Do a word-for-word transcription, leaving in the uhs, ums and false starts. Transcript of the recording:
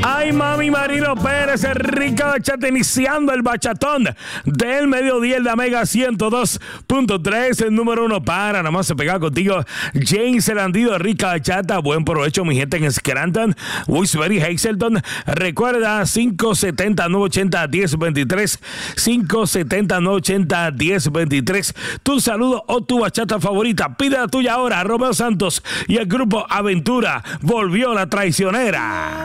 Ay, mami, Marino Pérez, el rica bachata, iniciando el bachatón del mediodía, el de Mega ciento dos punto tres, el número uno para, nada más se pega contigo, James el Andido, rica bachata, buen provecho, mi gente en Scranton, Wilkes-Barre, Hazleton, recuerda, cinco setenta, nueve ochenta, diez veintitrés, cinco setenta, nueve ochenta, diez veintitrés, tu saludo o tu bachata favorita, pide la tuya ahora, Romeo Santos y el grupo Aventura, volvió la traicionera.